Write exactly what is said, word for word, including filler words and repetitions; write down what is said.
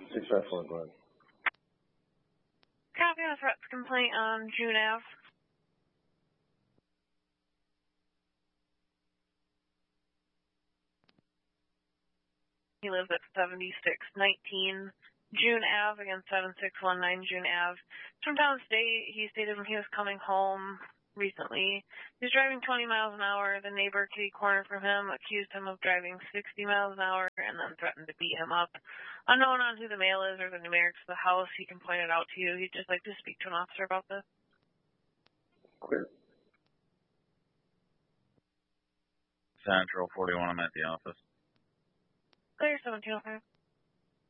six five four, go ahead. Copy on a threats complaint on June Avenue. He lives at seventy-six nineteen June Avenue, again seven six one nine June Avenue. From downstate, he stated when he was coming home recently, he was driving twenty miles an hour. The neighbor kitty corner from him accused him of driving sixty miles an hour and then threatened to beat him up. Unknown on who the male is or the numerics of the house, he can point it out to you. He'd just like to speak to an officer about this. Clear. Central forty-one, I'm at the office. Clear, seventeen oh five.